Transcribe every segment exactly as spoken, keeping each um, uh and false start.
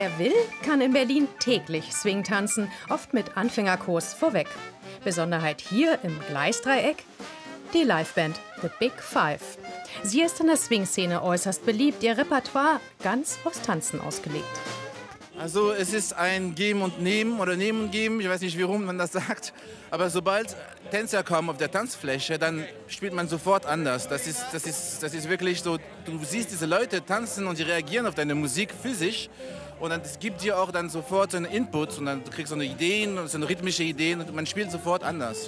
Wer will, kann in Berlin täglich Swing tanzen, oft mit Anfängerkurs vorweg. Besonderheit hier im Gleisdreieck: die Liveband The Big Five. Sie ist in der Swing-Szene äußerst beliebt, ihr Repertoire ganz aufs Tanzen ausgelegt. Also es ist ein Geben und Nehmen oder Nehmen und Geben, ich weiß nicht, warum man das sagt. Aber sobald Tänzer kommen auf der Tanzfläche, dann spielt man sofort anders. Das ist, das ist, das ist wirklich so, du siehst diese Leute tanzen und die reagieren auf deine Musik physisch. Und dann, das gibt dir auch dann sofort so einen Input und dann du kriegst so eine Ideen, so eine rhythmische Ideen und man spielt sofort anders.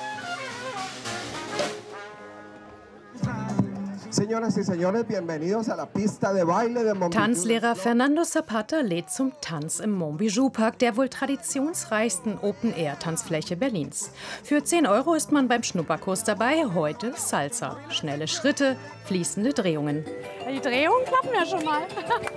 Tanzlehrer Fernando Zapata lädt zum Tanz im Monbijou-Park, der wohl traditionsreichsten Open-Air-Tanzfläche Berlins. Für zehn Euro ist man beim Schnupperkurs dabei, heute Salsa. Schnelle Schritte, fließende Drehungen. Die Drehungen klappen ja schon mal.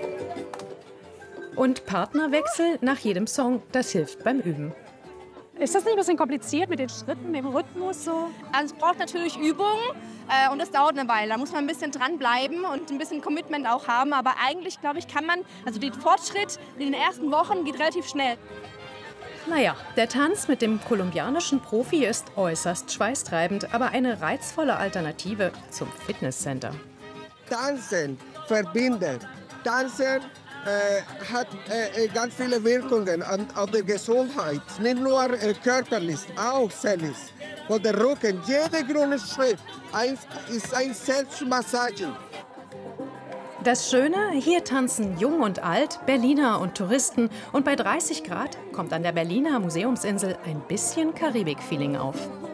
Und Partnerwechsel nach jedem Song, das hilft beim Üben. Ist das nicht ein bisschen kompliziert mit den Schritten, dem Rhythmus so? Also es braucht natürlich Übung äh, und das dauert eine Weile. Da muss man ein bisschen dranbleiben und ein bisschen Commitment auch haben. Aber eigentlich, glaube ich, kann man, also der Fortschritt in den ersten Wochen geht relativ schnell. Naja, der Tanz mit dem kolumbianischen Profi ist äußerst schweißtreibend, aber eine reizvolle Alternative zum Fitnesscenter. Tanzen verbindet. Tanzen Äh, hat äh, ganz viele Wirkungen an, auf die Gesundheit. Nicht nur äh, körperlich, auch seelisch. Von der Rücken, jeder grüne Schritt ein, ist ein Selbstmassage. Das Schöne, hier tanzen Jung und Alt, Berliner und Touristen. Und bei dreißig Grad kommt an der Berliner Museumsinsel ein bisschen Karibik-Feeling auf.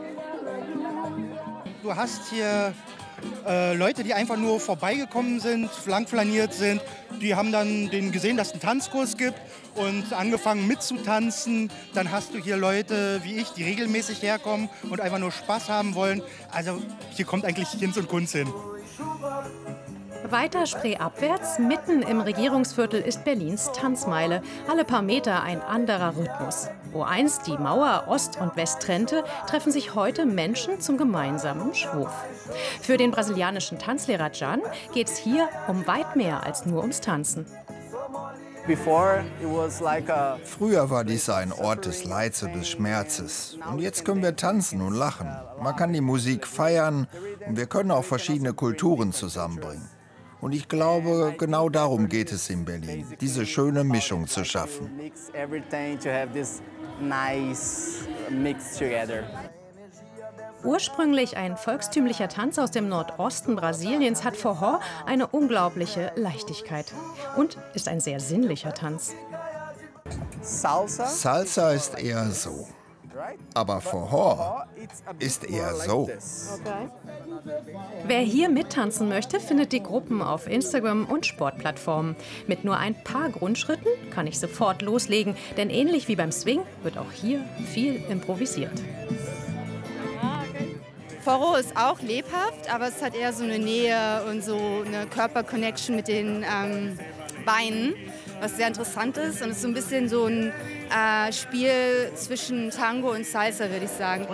Du hast hier äh, Leute, die einfach nur vorbeigekommen sind, langflaniert sind. Die haben dann den gesehen, dass es einen Tanzkurs gibt und angefangen mitzutanzen. Dann hast du hier Leute wie ich, die regelmäßig herkommen und einfach nur Spaß haben wollen. Also hier kommt eigentlich Hinz und Kunz hin. Weiter spreeabwärts, mitten im Regierungsviertel, ist Berlins Tanzmeile. Alle paar Meter ein anderer Rhythmus. Wo einst die Mauer Ost und West trennte, treffen sich heute Menschen zum gemeinsamen Schwurf. Für den brasilianischen Tanzlehrer Can geht es hier um weit mehr als nur ums Tanzen. Früher war dies ein Ort des Leids und des Schmerzes. Und jetzt können wir tanzen und lachen. Man kann die Musik feiern und wir können auch verschiedene Kulturen zusammenbringen. Und ich glaube, genau darum geht es in Berlin, diese schöne Mischung zu schaffen. Ursprünglich ein volkstümlicher Tanz aus dem Nordosten Brasiliens, hat Forró eine unglaubliche Leichtigkeit und ist ein sehr sinnlicher Tanz. Salsa ist eher so, aber Forró ist eher so. Okay. Wer hier mittanzen möchte, findet die Gruppen auf Instagram und Sportplattformen. Mit nur ein paar Grundschritten kann ich sofort loslegen, denn ähnlich wie beim Swing wird auch hier viel improvisiert. Forró ist auch lebhaft, aber es hat eher so eine Nähe und so eine Körperconnection mit den ähm, Beinen, was sehr interessant ist. Und es ist so ein bisschen so ein äh, Spiel zwischen Tango und Salsa, würde ich sagen.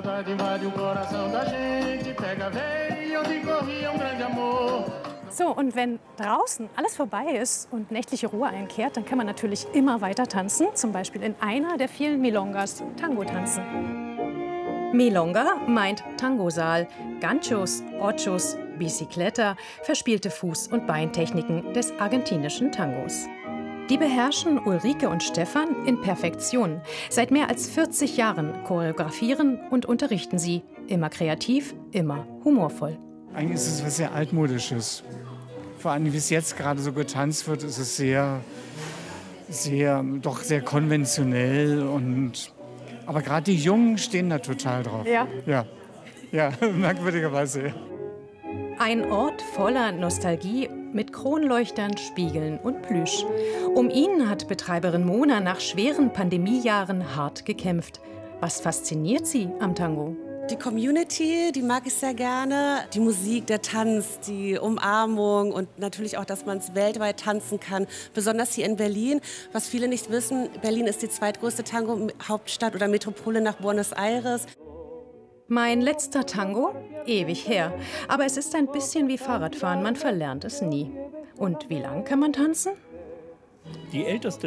So, und wenn draußen alles vorbei ist und nächtliche Ruhe einkehrt, dann kann man natürlich immer weiter tanzen, zum Beispiel in einer der vielen Milongas, Tango tanzen. Milonga meint Tangosaal, Ganchos, Ochos, Bicicleta, verspielte Fuß- und Beintechniken des argentinischen Tangos. Die beherrschen Ulrike und Stefan in Perfektion. Seit mehr als vierzig Jahren choreografieren und unterrichten sie. Immer kreativ, immer humorvoll. Eigentlich ist es was sehr Altmodisches. Vor allem, wie es jetzt gerade so getanzt wird, ist es sehr, sehr, doch sehr konventionell und aber gerade die Jungen stehen da total drauf. Ja? Ja, ja, merkwürdigerweise. Ein Ort voller Nostalgie mit Kronleuchtern, Spiegeln und Plüsch. Um ihn hat Betreiberin Mona nach schweren Pandemiejahren hart gekämpft. Was fasziniert sie am Tango? Die Community, die mag ich sehr gerne. Die Musik, der Tanz, die Umarmung und natürlich auch, dass man es weltweit tanzen kann. Besonders hier in Berlin. Was viele nicht wissen, Berlin ist die zweitgrößte Tango-Hauptstadt oder Metropole nach Buenos Aires. Mein letzter Tango? Ewig her. Aber es ist ein bisschen wie Fahrradfahren, man verlernt es nie. Und wie lang kann man tanzen? Die älteste